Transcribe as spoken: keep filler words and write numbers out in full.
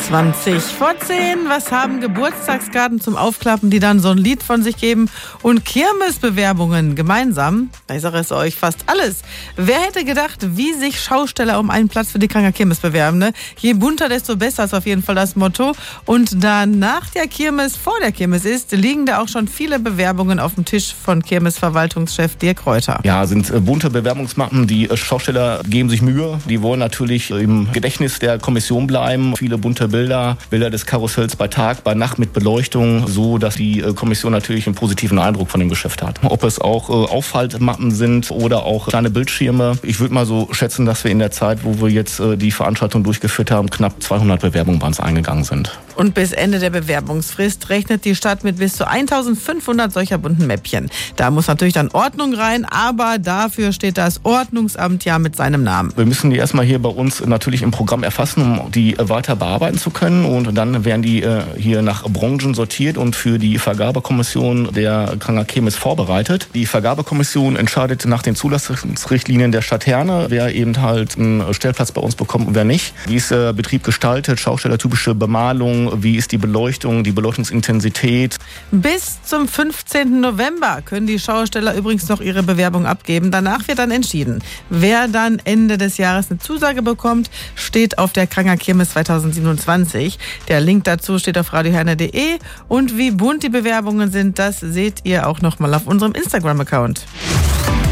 zwanzig vor zehn. Was haben Geburtstagskarten zum Aufklappen, die dann so ein Lied von sich geben? Und Kirmesbewerbungen gemeinsam? Ich sage es euch, fast alles. Wer hätte gedacht, wie sich Schausteller um einen Platz für die Kranger Kirmes bewerben? Ne? Je bunter, desto besser ist auf jeden Fall das Motto. Und da nach der Kirmes vor der Kirmes ist, liegen da auch schon viele Bewerbungen auf dem Tisch von Kirmesverwaltungschef Dirk Reuter. Ja, sind äh, bunte Bewerbungsmappen. Die äh, Schausteller geben sich Mühe. Die wollen natürlich äh, im Gedächtnis der Kommission bleiben. Viele bunte Bilder, Bilder des Karussells bei Tag, bei Nacht mit Beleuchtung, so dass die äh, Kommission natürlich einen positiven Eindruck von dem Geschäft hat. Ob es auch äh, Auffaltmappen sind oder auch kleine Bildschirme. Ich würde mal so schätzen, dass wir in der Zeit, wo wir jetzt äh, die Veranstaltung durchgeführt haben, knapp zweihundert Bewerbungen bei uns eingegangen sind. Und bis Ende der Bewerbungsfrist rechnet die Stadt mit bis zu eintausendfünfhundert solcher bunten Mäppchen. Da muss natürlich dann Ordnung rein, aber dafür steht das Ordnungsamt ja mit seinem Namen. Wir müssen die erstmal hier bei uns natürlich im Programm erfassen, um die weiter bearbeiten zu können. Und dann werden die äh, hier nach Branchen sortiert und für die Vergabekommission der Kranger Kirmes vorbereitet. Die Vergabekommission entscheidet nach den Zulassungsrichtlinien der Stadt Herne, wer eben halt einen Stellplatz bei uns bekommt und wer nicht. Wie ist der Betrieb gestaltet, schaustellertypische Bemalung, wie ist die Beleuchtung, die Beleuchtungsintensität. Bis zum fünfzehnten November können die Schausteller übrigens noch ihre Bewerbung abgeben. Danach wird dann entschieden. Wer dann Ende des Jahres eine Zusage bekommt, steht auf der Kranger Kirmes zweitausendsiebenundzwanzig. Der Link dazu steht auf radioherne punkt de. Und wie bunt die Bewerbungen sind, das seht ihr auch noch mal auf unserem Instagram-Account.